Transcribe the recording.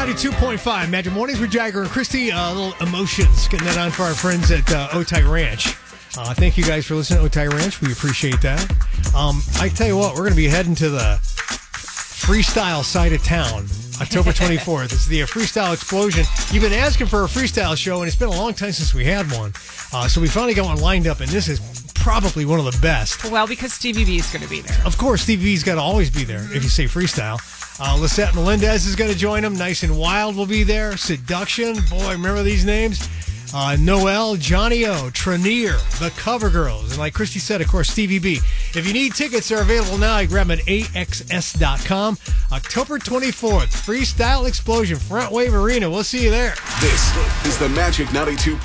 92.5 Magic Mornings with Jagger and Christy. Little emotions getting that on for our friends at Otay Ranch. Thank you guys for listening to Otay Ranch. We appreciate that. I tell you what, we're going to be heading to the freestyle side of town October 24th. It's the Freestyle Explosion. You've been asking for a freestyle show, and it's been a long time since we had one. So we finally got one lined up, and this is probably one of the best. Well, because Stevie B is going to be there. Of course, Stevie B's got to always be there if you say freestyle. Lisette Melendez is going to join them. Nice and Wild will be there. Seduction. Boy, remember these names? Noel, Johnny O, Tranier, the Cover Girls. And like Christy said, of course, Stevie B. If you need tickets, they're available now. You grab them at AXS.com. October 24th, Freestyle Explosion, Front Wave Arena. We'll see you there. This is the Magic 92.